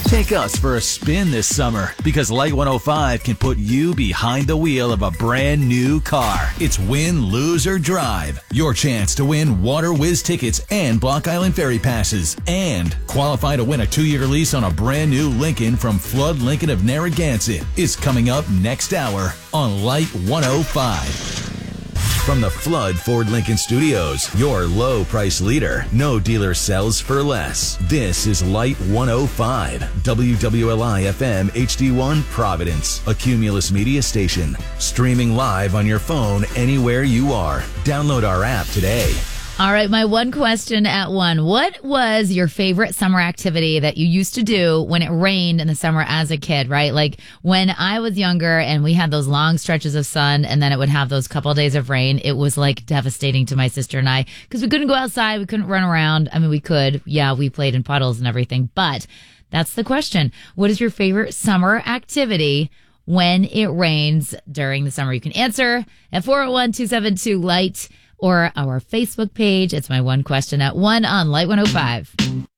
Take us for a spin this summer because Light 105 can put you behind the wheel of a brand new car. It's win, lose, or drive. Your chance to win Water Whiz tickets and Block Island Ferry passes. And qualify to win a 2-year lease on a brand new Lincoln from Flood Lincoln of Narragansett is coming up next hour on Light 105. From the Flood Ford Lincoln Studios, your low price leader. No dealer sells for less. This is Light 105, WWLI FM HD1 Providence, a Cumulus media station. Streaming live on your phone anywhere you are. Download our app today. All right, my one question at 1. What was your favorite summer activity that you used to do when it rained in the summer as a kid, right? Like when I was younger and we had those long stretches of sun and then it would have those couple of days of rain, it was like devastating to my sister and I because we couldn't go outside. We couldn't run around. I mean, we could. Yeah, we played in puddles and everything. But that's the question. What is your favorite summer activity when it rains during the summer? You can answer at 401-272-LIGHT. Or our Facebook page. It's my one question at 1 on Light 105.